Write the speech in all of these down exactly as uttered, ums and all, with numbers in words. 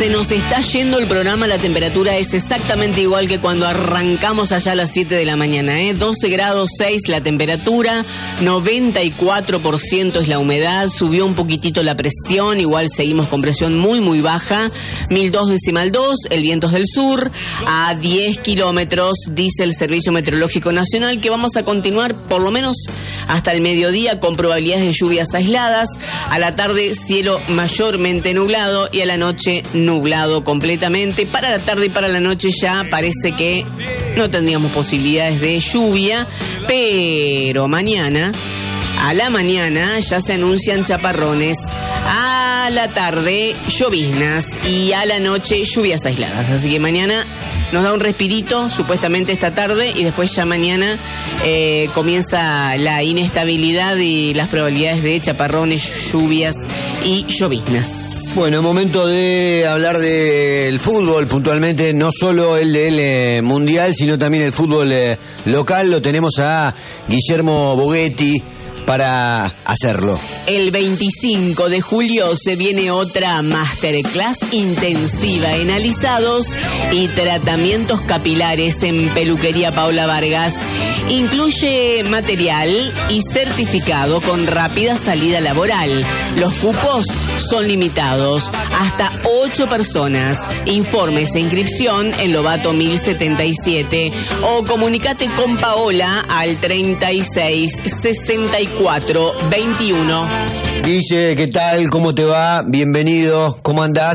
se nos está yendo el programa, la temperatura es exactamente igual que cuando arrancamos allá a las siete de la mañana, ¿eh? doce grados seis la temperatura, noventa y cuatro por ciento es la humedad, subió un poquitito la presión, igual seguimos con presión muy muy baja, mil dos decimal dos, el viento es del sur, a diez kilómetros, dice el Servicio Meteorológico Nacional, que vamos a continuar por lo menos hasta el mediodía con probabilidades de lluvias aisladas, a la tarde cielo mayormente nublado y a la noche nublado completamente. Para la tarde y para la noche ya parece que no tendríamos posibilidades de lluvia, pero mañana, a la mañana ya se anuncian chaparrones, a la tarde lloviznas y a la noche lluvias aisladas, así que mañana nos da un respirito supuestamente esta tarde y después ya mañana eh, comienza la inestabilidad y las probabilidades de chaparrones, lluvias y lloviznas. Bueno, momento de hablar del fútbol puntualmente, no solo el del eh, Mundial, sino también el fútbol eh, local. Lo tenemos a Guillermo Boguetti para hacerlo. El veinticinco de julio se viene otra masterclass intensiva en alisados y tratamientos capilares en Peluquería Paula Vargas. Incluye material y certificado con rápida salida laboral. Los cupos son limitados, hasta ocho personas. Informes e inscripción en Lobato mil setenta y siete o comunicate con Paola al treinta y seis sesenta y cuatro veintiuno. Guille, ¿qué tal? ¿Cómo te va? Bienvenido. ¿Cómo andás?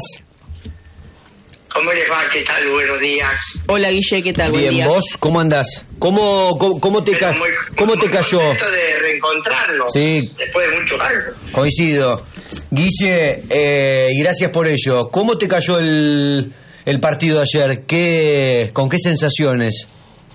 ¿Cómo les va? ¿Qué tal? Buenos días. Hola, Guille, ¿qué tal? Buen Bien, día. ¿vos? ¿Cómo andás? ¿Cómo, cómo, cómo te, ca muy, ¿cómo muy te cayó? contento de reencontrarnos. Sí. Después de mucho años. Coincido. Guille, eh, y gracias por ello. ¿Cómo te cayó el, el partido ayer? ¿Qué, ¿Con qué sensaciones?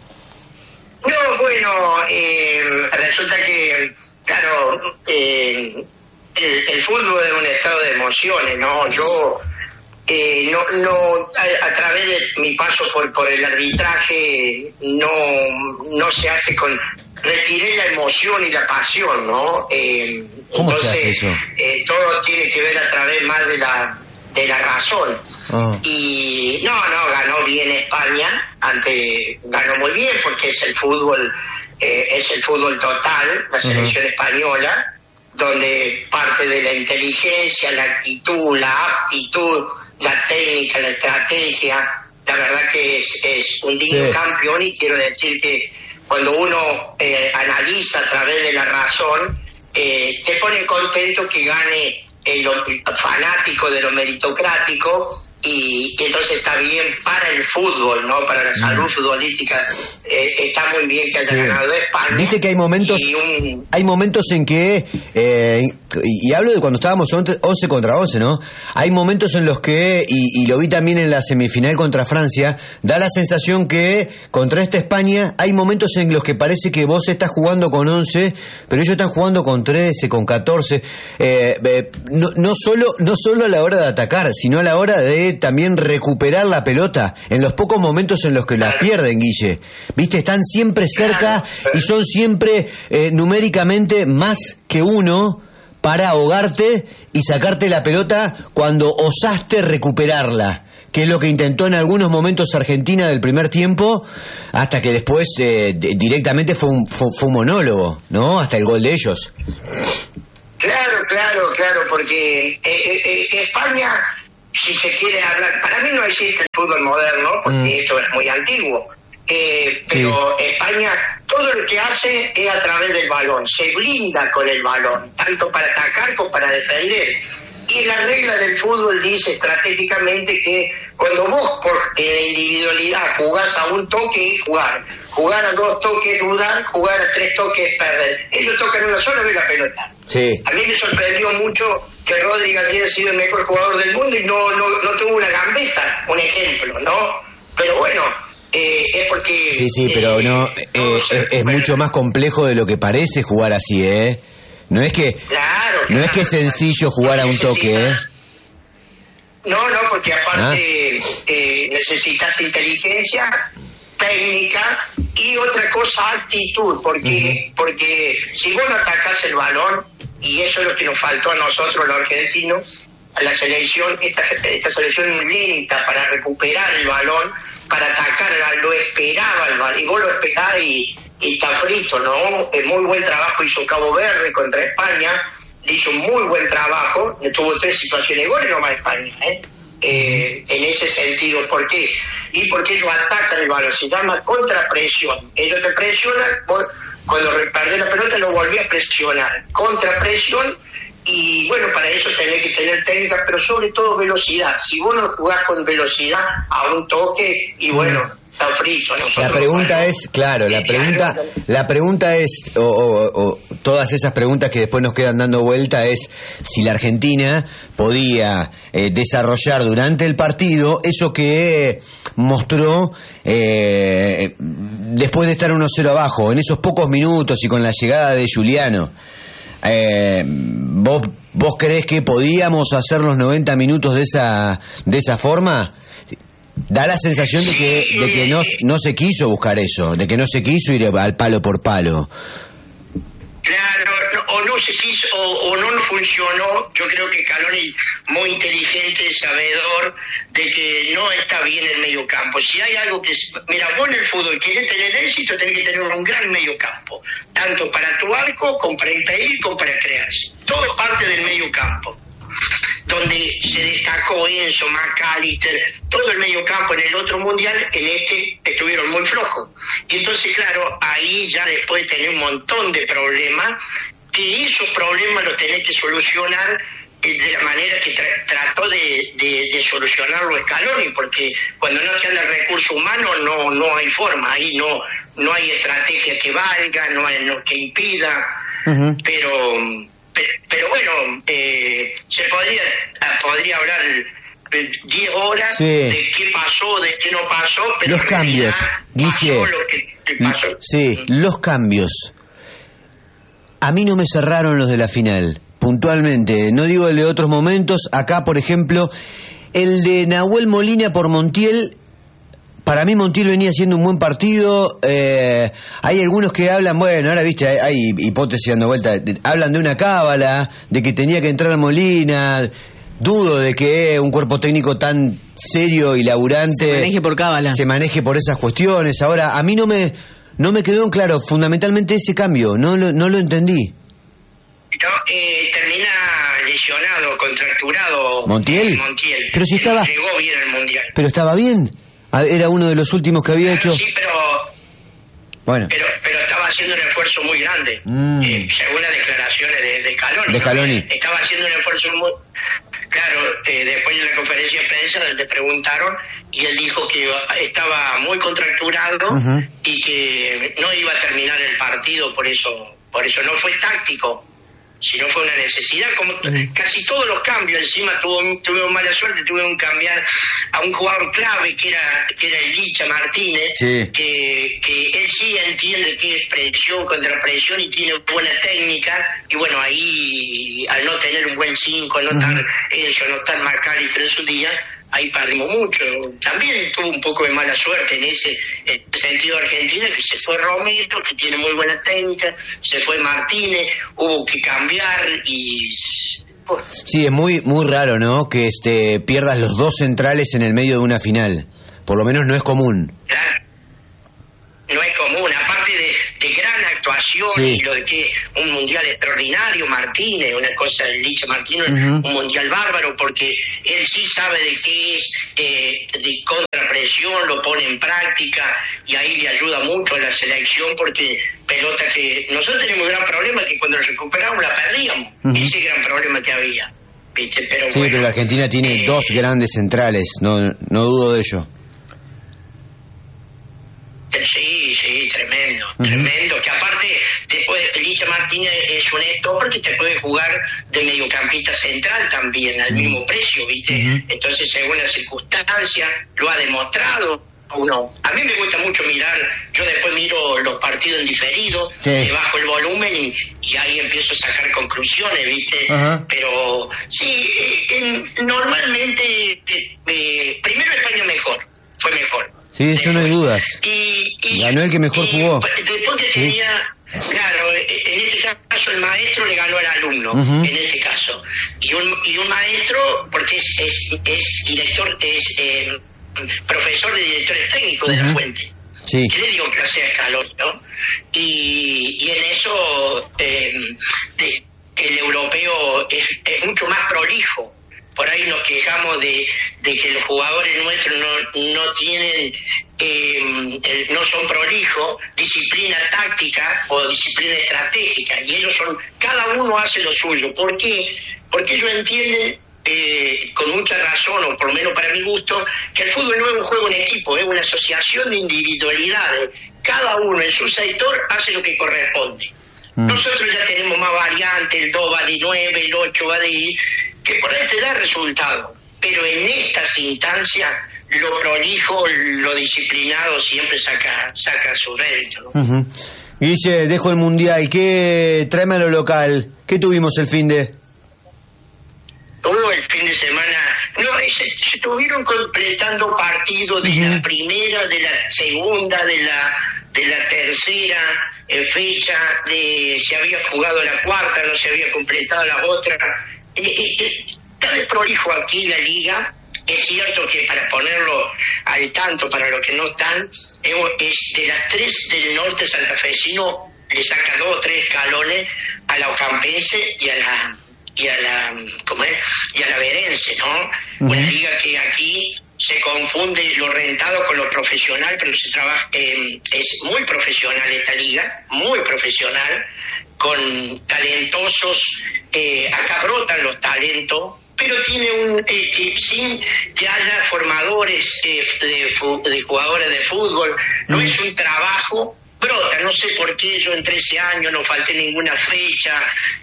No, bueno, eh, resulta que, claro, eh, el, el fútbol es un estado de emociones, ¿no? Yo... Eh, no, no a, a través de mi paso por por el arbitraje no no se hace con retiré la emoción y la pasión, ¿no? Eh, ¿Cómo entonces, se hace eso? Eh, todo tiene que ver a través más de la de la razón. Oh. Y no, no, ganó bien España, ante ganó muy bien porque es el fútbol eh, es el fútbol total, la selección uh-huh. española, donde parte de la inteligencia, la actitud, la aptitud, la técnica, la estrategia, la verdad que es, es un digno sí. campeón, y quiero decir que cuando uno eh, analiza a través de la razón, eh, te pone contento que gane el, el fanático de lo meritocrático, y, y entonces está bien para el fútbol, ¿no? Para la salud futbolística, eh, está muy bien que haya sí. ganado España. Viste que hay momentos un... hay momentos en que eh, y hablo de cuando estábamos once contra once, ¿no? Hay momentos en los que, y, y lo vi también en la semifinal contra Francia, da la sensación que contra esta España hay momentos en los que parece que vos estás jugando con once, pero ellos están jugando con trece, con catorce, eh, eh, no, no solo no solo a la hora de atacar, sino a la hora de también recuperar la pelota en los pocos momentos en los que la pierden, Guille. Viste, están siempre cerca y son siempre eh, numéricamente más que uno para ahogarte y sacarte la pelota cuando osaste recuperarla, que es lo que intentó en algunos momentos Argentina del primer tiempo, hasta que después eh, directamente fue un, fue, fue un monólogo, ¿no? Hasta el gol de ellos. Claro, claro, claro, porque eh, eh, España, si se quiere hablar, para mí no existe el fútbol moderno, porque mm. esto es muy antiguo, eh, pero sí. España, todo lo que hace es a través del balón, se blinda con el balón, tanto para atacar como para defender. Y la regla del fútbol dice estratégicamente que cuando vos por eh, individualidad jugás a un toque es jugar, jugar a dos toques es dudar, jugar a tres toques es perder. Ellos tocan una sola vez la pelota. Sí. A mí me sorprendió mucho que Rodri haya sido el mejor jugador del mundo y no, no, no tuvo una gambeta, un ejemplo, ¿no? Pero bueno, eh, es porque... Sí, sí, pero eh, no, eh, es, es mucho más complejo de lo que parece jugar así, ¿eh? No es que claro, no claro, es que es sencillo jugar a un toque, ¿eh? No, no, porque aparte ¿Ah? eh, necesitas inteligencia, técnica y otra cosa, actitud, porque uh-huh. porque si vos no atacás el balón, y eso es lo que nos faltó a nosotros los argentinos, a la selección, esta, esta selección lenta para recuperar el balón, para atacar, lo esperaba el balón, y vos lo esperás y, y está frito, ¿no? Es muy buen trabajo hizo Cabo Verde contra España, hizo un muy buen trabajo, tuvo tres situaciones de gol nomás España, ¿eh? Eh, en ese sentido, ¿por qué? Y porque ellos atacan el balón, se llama contrapresión, ellos te presionan, vos, cuando perdés la pelota lo volví a presionar, contrapresión. Y bueno, para eso tenés que tener técnica, pero sobre todo velocidad. Si vos no jugás con velocidad a un toque, y bueno, está frito. La pregunta bueno, es, claro, la pregunta la pregunta es, o, o, o todas esas preguntas que después nos quedan dando vuelta, es si la Argentina podía eh, desarrollar durante el partido eso que mostró eh, después de estar uno cero abajo, en esos pocos minutos y con la llegada de Giuliano. Eh, ¿vos, ¿Vos creés que podíamos hacer los noventa minutos de esa de esa forma? Da la sensación de que de que no, no se quiso buscar eso, de que no se quiso ir al palo por palo. Claro, o no se quiso, o, o no funcionó. Yo creo que Scaloni, muy inteligente, sabedor de que no está bien el medio campo. Si hay algo que... Mira, vos en el fútbol querés tener éxito, tenés que tener un gran medio campo. Tanto para tu arco, como para impedir, como para crear. Todo es parte del medio campo. Donde se destacó Enzo, McAllister, todo el medio campo en el otro mundial, en este estuvieron muy flojos. Y entonces, claro, ahí ya después tenés un montón de problemas, que esos problemas los tenés que solucionar de la manera que tra- trató de, de, de solucionarlo Scaloni, porque cuando no se anda el recurso humano no no hay forma, ahí no no hay estrategia que valga, no hay no, que impida, uh-huh. pero Pero, pero bueno, eh, se podría podría hablar diez horas sí. de qué pasó, de qué no pasó, pero los cambios, Guille, lo que, que pasó. Sí, mm. los cambios. A mí no me cerraron los de la final, puntualmente. No digo el de otros momentos. Acá, por ejemplo, el de Nahuel Molina por Montiel. Para mí Montiel venía haciendo un buen partido. Eh, hay algunos que hablan, bueno, ahora viste, hay, hay hipótesis dando vuelta, de, hablan de una cábala, de que tenía que entrar Molina. Dudo de que un cuerpo técnico tan serio y laburante se maneje por cábala, se maneje por esas cuestiones. Ahora, a mí no me no me quedó en claro fundamentalmente ese cambio, no lo, no lo entendí. No, eh, termina lesionado, contracturado Montiel. Montiel. Pero si estaba, llegó bien al mundial. Pero estaba bien. Era uno de los últimos que había claro, hecho. Sí, pero bueno. Pero, pero estaba haciendo un esfuerzo muy grande, mm. eh, según las declaraciones de, de Scaloni. De Scaloni. ¿no? Estaba haciendo un esfuerzo muy... Claro, eh, después de la conferencia de prensa le preguntaron y él dijo que estaba muy contracturado uh-huh. y que no iba a terminar el partido, por eso por eso no fue táctico, sino fue una necesidad, como uh-huh. casi todos los cambios. Encima tuvo, tuvieron mala suerte, tuvieron que cambiar a un jugador clave que era que era el Licha Martínez, sí. que, que él sí entiende que es presión contra presión y tiene buena técnica, y bueno, ahí al no tener un buen cinco, al no estar uh-huh. eso, no estar McAllister en su día, ahí perdimos mucho. También tuvo un poco de mala suerte en ese, en ese sentido Argentina, que se fue Romero, que tiene muy buena técnica, se fue Martínez, hubo que cambiar y... Pues, sí, es muy muy raro, ¿no? Que este pierdas los dos centrales en el medio de una final. Por lo menos no es común. Claro. No es común, aparte de, de gran actuación sí. y lo de que un mundial extraordinario, Martínez, una cosa, el Licha Martínez, uh-huh. un mundial bárbaro, porque él sí sabe de qué es eh, de contrapresión, lo pone en práctica y ahí le ayuda mucho a la selección, porque pelota que nosotros tenemos un gran problema, que cuando la recuperamos la perdíamos, uh-huh. ese gran problema que había, ¿viste? Pero sí, bueno, pero la Argentina tiene eh, dos grandes centrales, no no dudo de ello. Sí, sí, tremendo, uh-huh. tremendo, que aparte después Licha Martínez es un stopper que te puede jugar de mediocampista central también, al uh-huh. mismo precio, ¿viste? Uh-huh. Entonces, según las circunstancias, lo ha demostrado. Uno, a mí me gusta mucho mirar, yo después miro los partidos en diferido, sí. le bajo el volumen y, y ahí empiezo a sacar conclusiones, ¿viste? Uh-huh. Pero sí, eh, normalmente, eh, primero España mejor, fue mejor. Sí, eso no hay dudas. Y, y, ganó el que mejor y, jugó. Después que tenía, sí. claro, en este caso el maestro le ganó al alumno, uh-huh. en este caso. Y un, y un maestro, porque es, es, es director, es eh, profesor de directores técnicos uh-huh. de la Fuente. Sí. Que le dio clase a Scaloni, ¿no? Y, y en eso eh, de, el europeo es, es mucho más prolijo. Por ahí nos quejamos de, de que los jugadores nuestros no, no tienen, eh, no son prolijos, disciplina táctica o disciplina estratégica, y ellos son, cada uno hace lo suyo. ¿Por qué? Porque ellos entienden, eh, con mucha razón, o por lo menos para mi gusto, que el fútbol no es un juego en equipo, es una asociación de individualidades. Cada uno en su sector hace lo que corresponde. Mm. Nosotros ya tenemos más variantes, el dos va de nueve, el ocho va de I, que por ahí te da resultado, pero en estas instancias lo prolijo, lo disciplinado siempre saca saca su rédito, ¿no? Uh-huh. Guille, dejo el mundial, ¿qué tráeme a lo local? ¿Qué tuvimos el fin de? Hubo el fin de semana, no, se, se estuvieron completando partidos de uh-huh. la primera, de la segunda, de la de la tercera eh, fecha, de se había jugado la cuarta, no se había completado las otras. Está de prolijo aquí la liga. Es cierto que, para ponerlo al tanto para los que no están, es de las tres del norte santafesino, le saca dos o tres escalones a la Ocampense y a la y a la ¿cómo es? y a la Verense, ¿no? Uh-huh. Una liga que aquí se confunde lo rentado con lo profesional, pero se trabaja eh, es muy profesional esta liga, muy profesional, con talentosos, eh, acá brotan los talentos, pero tiene un, eh, eh, sin que haya formadores eh, de, de jugadores de fútbol, no mm. es un trabajo, brota, no sé por qué yo en trece años no falté ninguna fecha,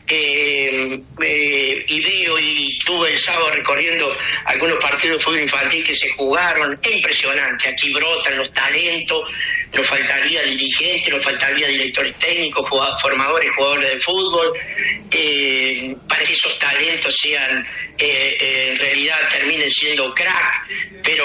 eh, eh, y veo y tuve el sábado recorriendo algunos partidos de fútbol infantil que se jugaron, es impresionante, aquí brotan los talentos, nos faltaría dirigentes, nos faltaría directores técnicos, jugadores, formadores, jugadores de fútbol, eh, para que esos talentos sean, eh, eh, en realidad terminen siendo crack, pero...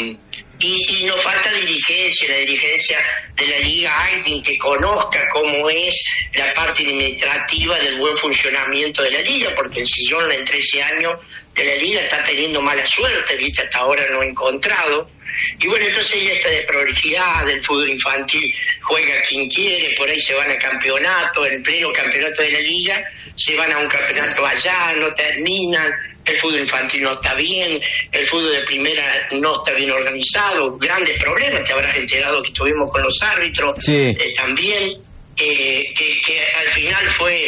Y, y nos falta dirigencia, la dirigencia de la Liga, alguien que conozca cómo es la parte administrativa del buen funcionamiento de la Liga, porque el sillón en trece años de la Liga está teniendo mala suerte, ¿viste? Hasta ahora no he encontrado. Y bueno, entonces ya esta desprolijidad del fútbol infantil, juega quien quiere, por ahí se van a campeonato, en pleno campeonato de la Liga, se van a un campeonato allá, no terminan. El fútbol infantil no está bien, el fútbol de primera no está bien organizado, grandes problemas, te habrás enterado que tuvimos con los árbitros, sí. eh, también, eh, que, que al final fue,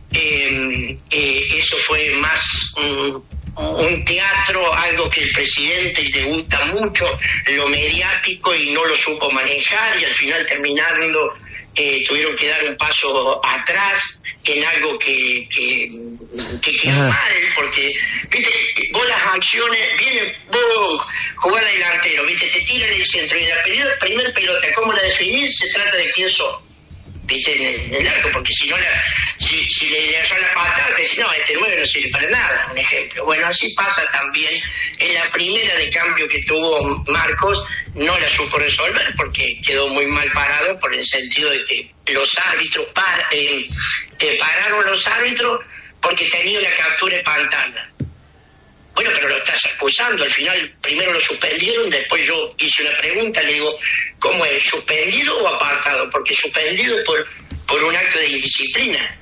eh, eh, eso fue más um, un teatro, algo que el presidente le gusta mucho, lo mediático, y no lo supo manejar, y al final terminando, eh, tuvieron que dar un paso atrás en algo que que, que quedó mal, porque viste, vos las acciones, viene vos jugás delantero, viste, te tiran el centro, y la primera primer pelota, ¿cómo la definís? Se trata de quién sos, viste, en el, en el arco, porque si no la, si, si le le hagas la patada, te decís, no, este nueve no sirve para nada, un ejemplo. Bueno, así pasa también en la primera de cambio que tuvo Marcos, no la supo resolver porque quedó muy mal parado, por el sentido de que los árbitros par, eh, eh, pararon los árbitros porque tenía una captura de pantalla. Bueno, pero lo estás acusando, al final primero lo suspendieron, después yo hice una pregunta, le digo, ¿cómo es? ¿Suspendido o apartado? Porque suspendido por, por un acto de indisciplina,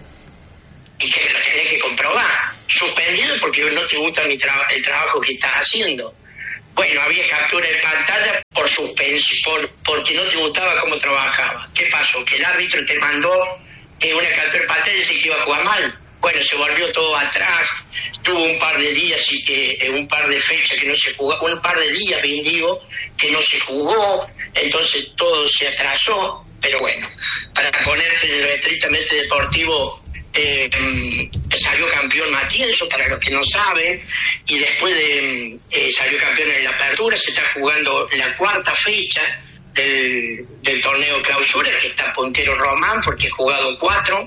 y que lo tenés que comprobar. Suspendido porque no te gusta mi tra- el trabajo que estás haciendo. Bueno, había captura de pantalla por suspensión, por, porque no te gustaba cómo trabajaba. ¿Qué pasó? Que el árbitro te mandó eh, una captura de pantalla y dice que iba a jugar mal. Bueno, se volvió todo atrás, tuvo un par de días y que eh, un par de fechas que no se jugó, un par de días, bien digo, que no se jugó, entonces todo se atrasó, pero bueno, para ponerte en lo estrictamente deportivo, eh, salió campeón Matienzo, para los que no saben, y después de eh, salió campeón en la apertura, se está jugando la cuarta fecha del, del torneo clausura, que está puntero Román, porque ha jugado cuatro,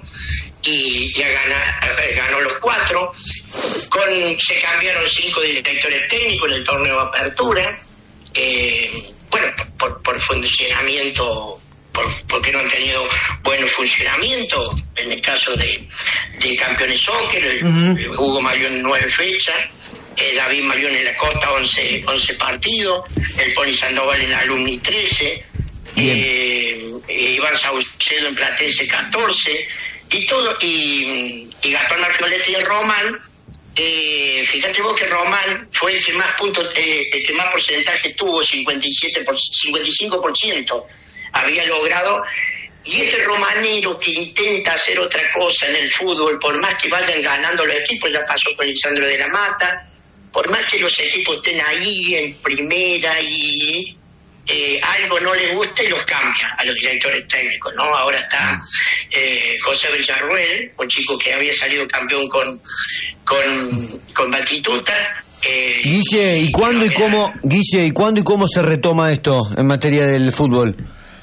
y ya gana, ganó los cuatro. Con, se cambiaron cinco directores técnicos en el torneo de apertura, eh, bueno, por, por funcionamiento por, porque no han tenido buen funcionamiento. En el caso de, de Campeones Soccer, uh-huh. Hugo Marión nueve fechas, eh, David Marión en la Costa once, once partidos, el Pony Sandoval en Alumni trece, eh, Iván Saucedo en Platense catorce, y todo, y, y Gastón Marchioletti en Román. Eh, fíjate vos que Román fue el que más puntos, eh, el que más porcentaje tuvo, cincuenta y siete por, cincuenta y cinco por ciento había logrado, y ese romanero que intenta hacer otra cosa en el fútbol, por más que vayan ganando los equipos, ya pasó con Lisandro de la Mata, por más que los equipos estén ahí en primera y eh, algo no les gusta y los cambia a los directores técnicos, ¿no? Ahora está eh, José Villarruel, un chico que había salido campeón con con, con Batistuta. Eh, Guille, ¿y cuándo y cómo, Guille, y cuándo y cómo se retoma esto en materia del fútbol?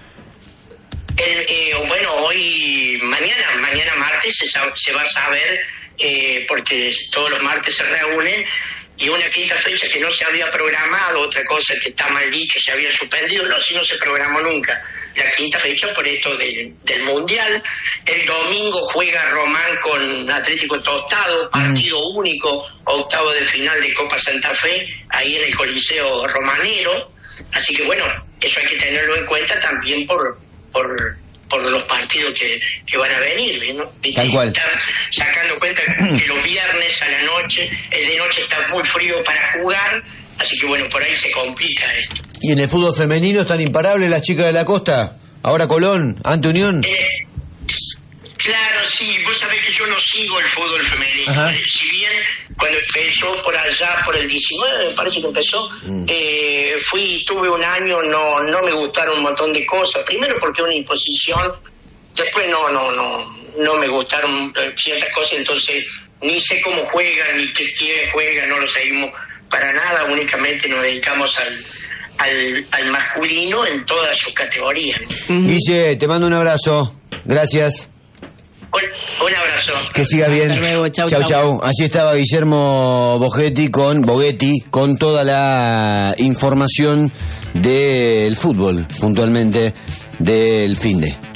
El, eh, bueno, hoy, mañana, mañana martes se, se va a saber, eh, porque todos los martes se reúnen, y una quinta fecha que no se había programado, otra cosa que está mal dicha, se había suspendido, no, si no se programó nunca, la quinta fecha por esto del, del Mundial. El domingo juega Román con Atlético Tostado, partido mm. único, octavo de final de Copa Santa Fe, ahí en el Coliseo Romanero, así que bueno, eso hay que tenerlo en cuenta también por por por los partidos que, que van a venir, ¿no? Tal cual. Están sacando cuenta que los viernes a la noche, el de noche está muy frío para jugar, así que bueno, por ahí se complica esto. ¿Y en el fútbol femenino están imparables las chicas de la costa? Ahora Colón, ante Unión. Eh, claro, sí, vos sabés que yo no sigo el fútbol femenino. Ajá. Si bien cuando empezó por allá, por el diecinueve, me parece que empezó, mm. eh, fui, tuve un año, no no me gustaron un montón de cosas. Primero porque una imposición, después no no no no me gustaron ciertas cosas, entonces ni sé cómo juegan, ni qué quién juega, no lo seguimos para nada, únicamente nos dedicamos al al, al masculino en todas sus categorías. Mm. Guille, te mando un abrazo. Gracias. Un, un abrazo. Que sigas bien. Hasta luego. Chau, chau, chau. chau. Allí estaba Guillermo Bogetti con Bogetti con toda la información del fútbol, puntualmente del finde.